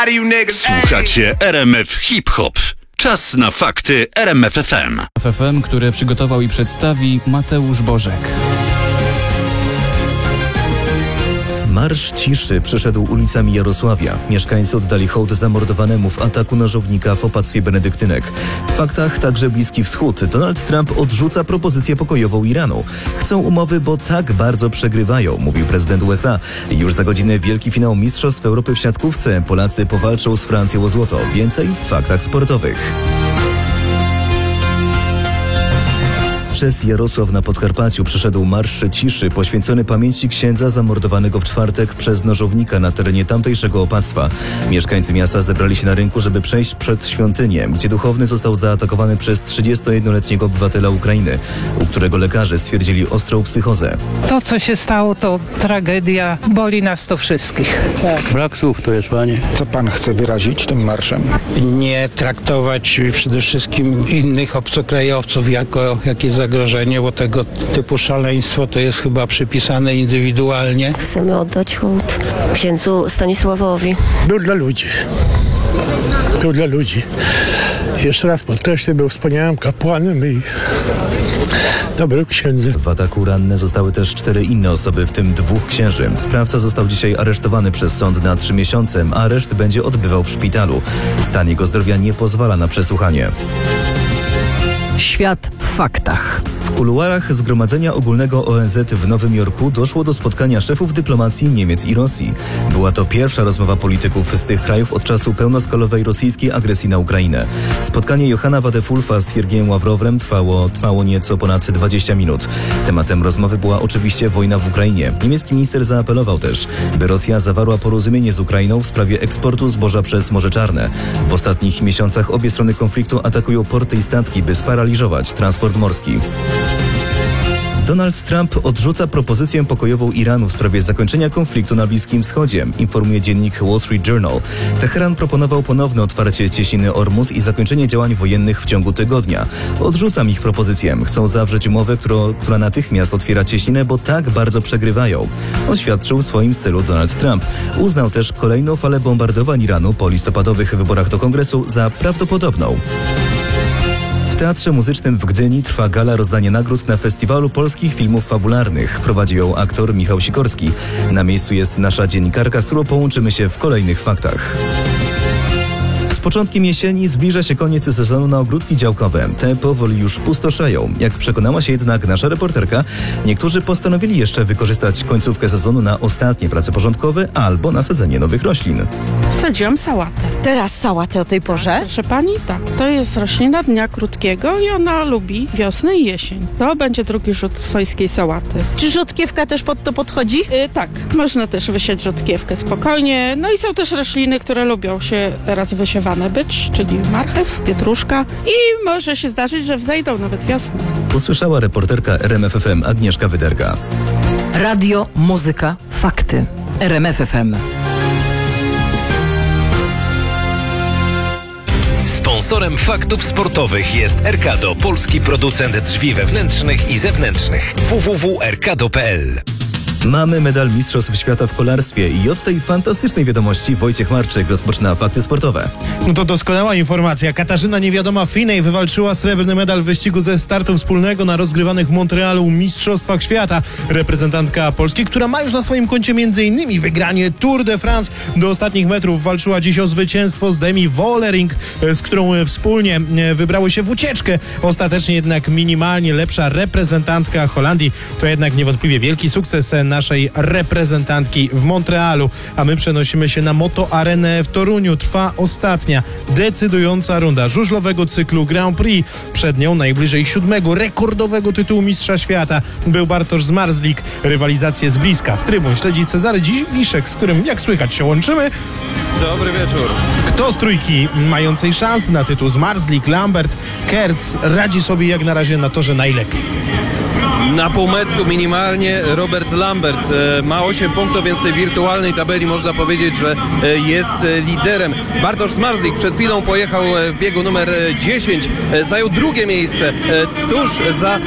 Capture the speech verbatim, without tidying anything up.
Słuchacie R M F Hip Hop. Czas na fakty R M F F M. F M, które przygotował i przedstawi Mateusz Bożek. Marsz ciszy przeszedł ulicami Jarosławia. Mieszkańcy oddali hołd zamordowanemu w ataku nożownika w opactwie benedyktynek. W faktach także Bliski Wschód. Donald Trump odrzuca propozycję pokojową Iranu. Chcą umowy, bo tak bardzo przegrywają, mówił prezydent U S A. Już za godzinę wielki finał Mistrzostw Europy w siatkówce. Polacy powalczą z Francją o złoto. Więcej w faktach sportowych. Przez Jarosław na Podkarpaciu przeszedł marsz ciszy poświęcony pamięci księdza zamordowanego w czwartek przez nożownika na terenie tamtejszego opactwa. Mieszkańcy miasta zebrali się na rynku, żeby przejść przed świątynię, gdzie duchowny został zaatakowany przez trzydziestojednoletniego obywatela Ukrainy, u którego lekarze stwierdzili ostrą psychozę. To, co się stało, to tragedia. Boli nas to wszystkich. Tak. Brak słów to jest, panie. Co pan chce wyrazić tym marszem? Nie traktować przede wszystkim innych obcokrajowców jako jakieś zagrożenie, bo tego typu szaleństwo to jest chyba przypisane indywidualnie. Chcemy oddać hołd księdzu Stanisławowi. Był dla ludzi. Był dla ludzi. Jeszcze raz podkreślę, był wspaniałym kapłanem i dobrym księdzem. W ataku ranne zostały też cztery inne osoby, w tym dwóch księży. Sprawca został dzisiaj aresztowany przez sąd na trzy miesiące, a areszt będzie odbywał w szpitalu. Stan jego zdrowia nie pozwala na przesłuchanie. Świat w faktach. W kuluarach Zgromadzenia Ogólnego O N Z w Nowym Jorku doszło do spotkania szefów dyplomacji Niemiec i Rosji. Była to pierwsza rozmowa polityków z tych krajów od czasu pełnoskalowej rosyjskiej agresji na Ukrainę. Spotkanie Johana Wadefulfa z Siergiejem Ławrowem trwało, trwało nieco ponad dwadzieścia minut. Tematem rozmowy była oczywiście wojna w Ukrainie. Niemiecki minister zaapelował też, by Rosja zawarła porozumienie z Ukrainą w sprawie eksportu zboża przez Morze Czarne. W ostatnich miesiącach obie strony konfliktu atakują porty i statki, by sparaliżować transport morski. Donald Trump odrzuca propozycję pokojową Iranu w sprawie zakończenia konfliktu na Bliskim Wschodzie, informuje dziennik Wall Street Journal. Teheran proponował ponowne otwarcie cieśniny Ormus i zakończenie działań wojennych w ciągu tygodnia. Odrzucam ich propozycję. Chcą zawrzeć umowę, która, która natychmiast otwiera cieśninę, bo tak bardzo przegrywają. Oświadczył w swoim stylu Donald Trump. Uznał też kolejną falę bombardowań Iranu po listopadowych wyborach do Kongresu za prawdopodobną. W Teatrze Muzycznym w Gdyni trwa gala rozdania nagród na Festiwalu Polskich Filmów Fabularnych. Prowadzi ją aktor Michał Sikorski. Na miejscu jest nasza dziennikarka, z którą połączymy się w kolejnych faktach. Z początkiem jesieni zbliża się koniec sezonu na ogródki działkowe. Te powoli już pustoszeją. Jak przekonała się jednak nasza reporterka, niektórzy postanowili jeszcze wykorzystać końcówkę sezonu na ostatnie prace porządkowe albo na sadzenie nowych roślin. Sadziłam sałatę. Teraz sałatę o tej porze? Proszę pani, tak. To jest roślina dnia krótkiego i ona lubi wiosnę i jesień. To będzie drugi rzut swojskiej sałaty. Czy rzodkiewka też pod to podchodzi? Yy, tak, można też wysiać rzodkiewkę spokojnie. No i są też rośliny, które lubią się teraz wysiewane być, czyli marchew, pietruszka i może się zdarzyć, że wzejdą nawet wiosną. Usłyszała reporterka R M F F M Agnieszka Wyderga. Radio, muzyka, fakty. R M F F M. Sponsorem faktów sportowych jest Erkado, polski producent drzwi wewnętrznych i zewnętrznych. w w w kropka erkado kropka p l. Mamy medal Mistrzostw Świata w kolarstwie i od tej fantastycznej wiadomości Wojciech Marczyk rozpoczyna fakty sportowe. No to doskonała informacja. Katarzyna Niewiadoma Finej wywalczyła srebrny medal w wyścigu ze startu wspólnego na rozgrywanych w Montrealu Mistrzostwach Świata. Reprezentantka Polski, która ma już na swoim koncie m.in. wygranie Tour de France, do ostatnich metrów walczyła dziś o zwycięstwo z Demi Vollering, z którą wspólnie wybrały się w ucieczkę. Ostatecznie jednak minimalnie lepsza reprezentantka Holandii. To jednak niewątpliwie wielki sukces naszej reprezentantki w Montrealu, a my przenosimy się na Moto Arenę w Toruniu. Trwa ostatnia, decydująca runda żużlowego cyklu Grand Prix. Przed nią najbliżej siódmego rekordowego tytułu mistrza świata był Bartosz Zmarzlik. Rywalizację z bliska, z trybun śledzi Cezary Dziwiszek, z którym, jak słychać, się łączymy. Dobry wieczór. Kto z trójki mającej szans na tytuł Zmarzlik, Lambert, Kertz radzi sobie jak na razie na torze najlepiej? Na półmetku minimalnie Robert Lambert ma osiem punktów, więc w tej wirtualnej tabeli można powiedzieć, że jest liderem. Bartosz Zmarzlik przed chwilą pojechał w biegu numer dziesięć, zajął drugie miejsce tuż za